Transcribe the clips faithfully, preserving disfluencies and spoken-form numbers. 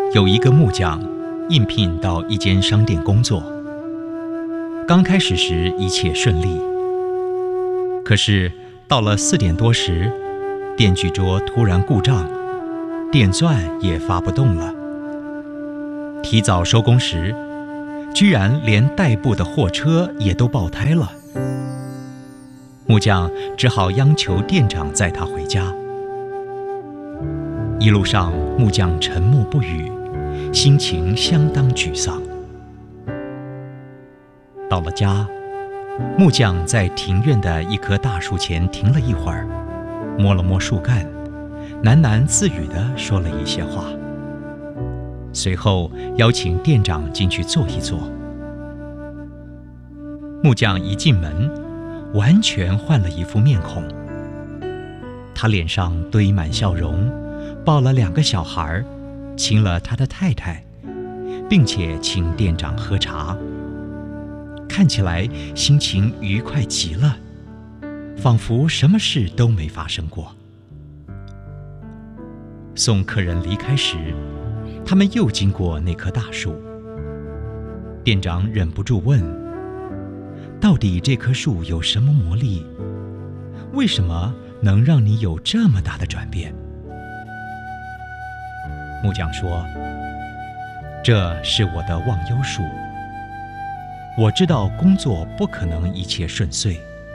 有一个木匠应聘到一间商店工作。刚开始时一切顺利，可是到了四点多时，电锯桌突然故障，电钻也发不动了。提早收工时，居然连代步的货车也都爆胎了。木匠只好央求店长载他回家。一路上，木匠沉默不语，心情相当沮丧。到了家，木匠在庭院的一棵大树前停了一会儿，摸了摸树干，喃喃自语地说了一些话。随后邀请店长进去坐一坐。木匠一进门，完全换了一副面孔。他脸上堆满笑容，抱了两个小孩，亲了他的太太，并且请店长喝茶。看起来心情愉快极了，仿佛什么事都没发生过。送客人离开时，他们又经过那棵大树。店长忍不住问：到底这棵树有什么魔力？为什么能让你有这么大的转变？木匠说：这是我的忘忧树。我知道工作不可能一切顺遂，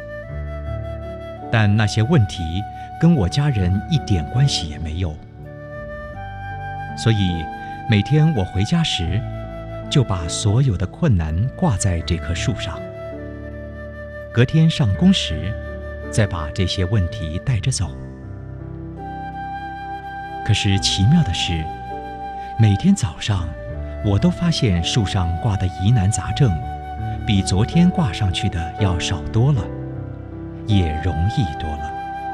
但那些问题跟我家人一点关系也没有。所以每天我回家时，就把所有的困难挂在这棵树上。隔天上工时，再把这些问题带着走。可是奇妙的是，每天早上，我都发现树上挂的疑难杂症，比昨天挂上去的要少多了，也容易多了。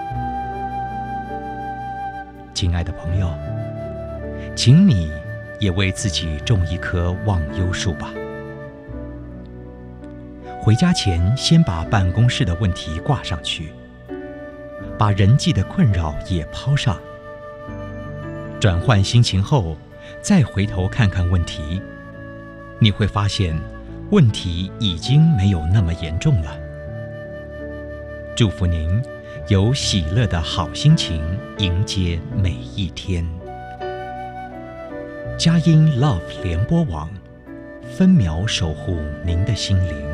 亲爱的朋友，请你也为自己种一棵忘忧树吧。回家前，先把办公室的问题挂上去，把人际的困扰也抛上。转换心情后，再回头看看问题，你会发现问题已经没有那么严重了。祝福您有喜乐的好心情迎接每一天。佳音 Love 联播网，分秒守护您的心灵。